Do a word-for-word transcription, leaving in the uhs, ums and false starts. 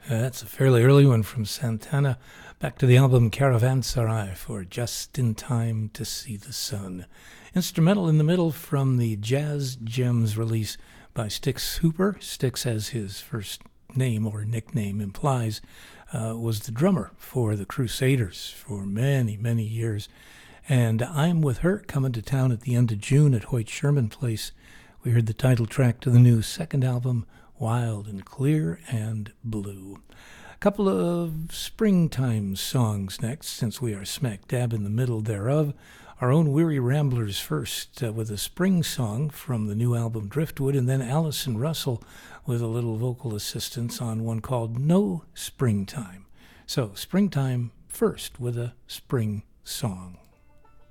That's a fairly early one from Santana. Back to the album Caravanserai for Just in Time to See the Sun. Instrumental in the middle from the Jazz Gems release by Styx Hooper. Styx, as his first name or nickname implies, uh, was the drummer for the Crusaders for many, many years. And I'm With Her coming to town at the end of June at Hoyt Sherman Place. We heard the title track to the new second album, Wild and Clear and Blue. A couple of springtime songs next, since we are smack dab in the middle thereof. Our own Weary Ramblers first uh, with a spring song from the new album Driftwood, and then Allison Russell with a little vocal assistance on one called No Springtime. So springtime first with a spring song.